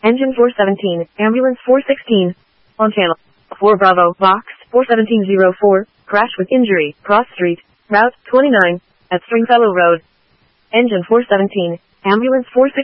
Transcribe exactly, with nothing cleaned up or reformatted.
Engine four seventeen, Ambulance four sixteen. On channel four Bravo, Box four seventeen oh four, crash with injury, Cross Street, Route twenty-nine, at Stringfellow Road. Engine four seventeen, Ambulance four sixteen.